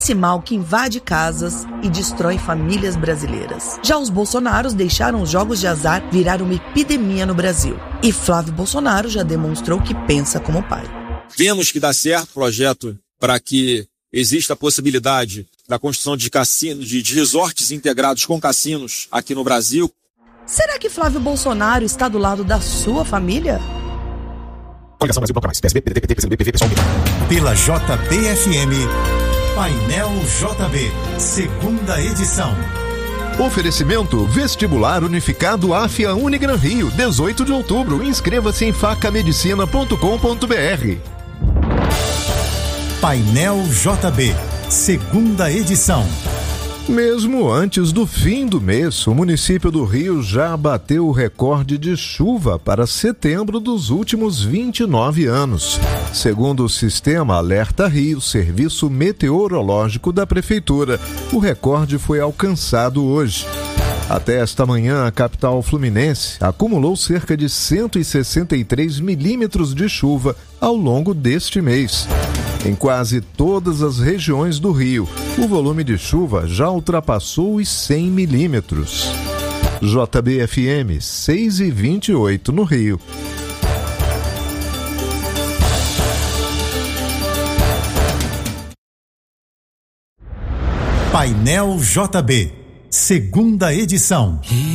Esse mal que invade casas e destrói famílias brasileiras. Já os bolsonaros deixaram os jogos de azar virar uma epidemia no Brasil. E Flávio Bolsonaro já demonstrou que pensa como pai. Vemos que dá certo o projeto para que exista a possibilidade da construção de cassinos, de resorts integrados com cassinos aqui no Brasil. Será que Flávio Bolsonaro está do lado da sua família? Pela JBFM, Painel JB, segunda edição. Oferecimento Vestibular Unificado AFIA Unigran Rio, 18 de outubro. Inscreva-se em facamedicina.com.br. Painel JB, segunda edição. Mesmo antes do fim do mês, o município do Rio já bateu o recorde de chuva para setembro dos últimos 29 anos. Segundo o Sistema Alerta Rio, serviço meteorológico da Prefeitura, o recorde foi alcançado hoje. Até esta manhã, a capital fluminense acumulou cerca de 163 milímetros de chuva ao longo deste mês. Em quase todas as regiões do Rio, o volume de chuva já ultrapassou os 100 milímetros. JBFM, 6h28 no Rio. Painel JB, segunda edição.